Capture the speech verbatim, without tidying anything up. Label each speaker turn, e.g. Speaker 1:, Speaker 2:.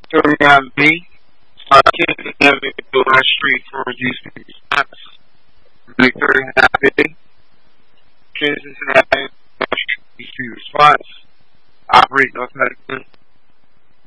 Speaker 1: thirty-nine B, scientific evidence to our street for reducing response. Make thirty-nine B, changes in having response. Operate no